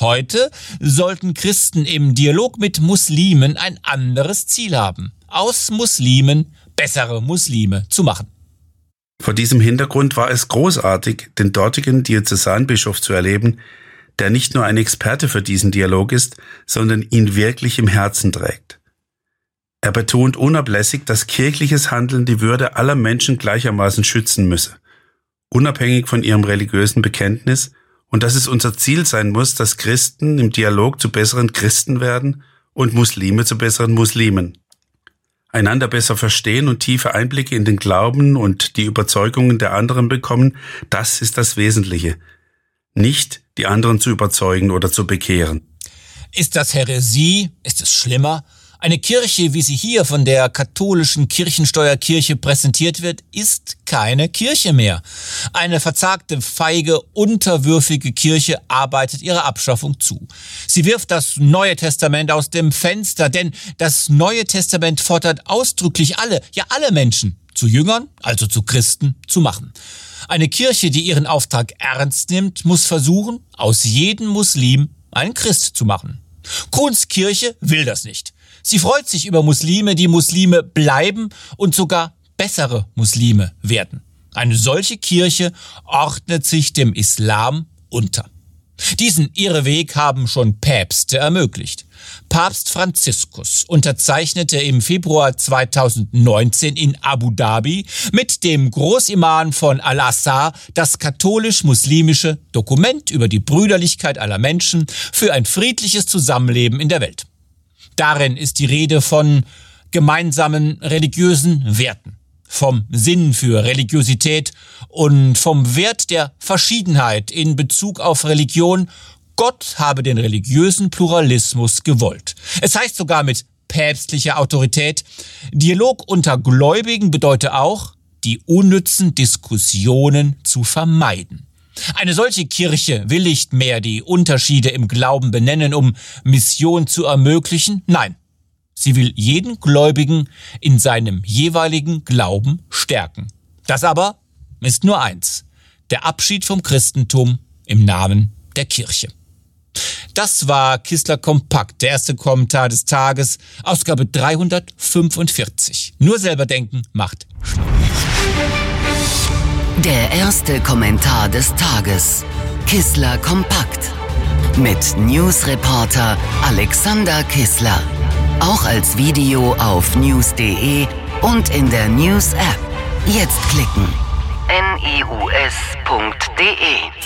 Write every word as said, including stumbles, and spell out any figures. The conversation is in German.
Heute sollten Christen im Dialog mit Muslimen ein anderes Ziel haben: aus Muslimen bessere Muslime zu machen. Vor diesem Hintergrund war es großartig, den dortigen Diözesanbischof zu erleben, der nicht nur ein Experte für diesen Dialog ist, sondern ihn wirklich im Herzen trägt. Er betont unablässig, dass kirchliches Handeln die Würde aller Menschen gleichermaßen schützen müsse, unabhängig von ihrem religiösen Bekenntnis, und dass es unser Ziel sein muss, dass Christen im Dialog zu besseren Christen werden und Muslime zu besseren Muslimen. Einander besser verstehen und tiefe Einblicke in den Glauben und die Überzeugungen der anderen bekommen, das ist das Wesentliche. Nicht die anderen zu überzeugen oder zu bekehren. Ist das Häresie? Ist es schlimmer? Eine Kirche, wie sie hier von der katholischen Kirchensteuerkirche präsentiert wird, ist keine Kirche mehr. Eine verzagte, feige, unterwürfige Kirche arbeitet ihrer Abschaffung zu. Sie wirft das Neue Testament aus dem Fenster, denn das Neue Testament fordert ausdrücklich alle, ja alle Menschen, zu Jüngern, also zu Christen, zu machen. Eine Kirche, die ihren Auftrag ernst nimmt, muss versuchen, aus jedem Muslim einen Christ zu machen. Kruns Kirche will das nicht. Sie freut sich über Muslime, die Muslime bleiben und sogar bessere Muslime werden. Eine solche Kirche ordnet sich dem Islam unter. Diesen Irrweg haben schon Päpste ermöglicht. Papst Franziskus unterzeichnete im Februar zweitausendneunzehn in Abu Dhabi mit dem Großimam von Al-Azhar das katholisch-muslimische Dokument über die Brüderlichkeit aller Menschen für ein friedliches Zusammenleben in der Welt. Darin ist die Rede von gemeinsamen religiösen Werten, vom Sinn für Religiosität und vom Wert der Verschiedenheit in Bezug auf Religion. Gott habe den religiösen Pluralismus gewollt. Es heißt sogar mit päpstlicher Autorität, Dialog unter Gläubigen bedeutet auch, die unnützen Diskussionen zu vermeiden. Eine solche Kirche will nicht mehr die Unterschiede im Glauben benennen, um Mission zu ermöglichen. Nein, sie will jeden Gläubigen in seinem jeweiligen Glauben stärken. Das aber ist nur eins: der Abschied vom Christentum im Namen der Kirche. Das war Kistler Kompakt, der erste Kommentar des Tages, Ausgabe dreihundertfünfundvierzig. Nur selber denken macht schlau. Der erste Kommentar des Tages. Kistler Kompakt. Mit Newsreporter Alexander Kistler. Auch als Video auf news punkt de und in der News-App. Jetzt klicken. news punkt de